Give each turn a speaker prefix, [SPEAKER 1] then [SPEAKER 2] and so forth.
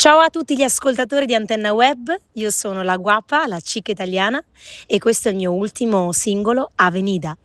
[SPEAKER 1] Ciao a tutti gli ascoltatori di Antenna Web, io sono la Guapa, la chic italiana e questo è il mio ultimo singolo, Avenida.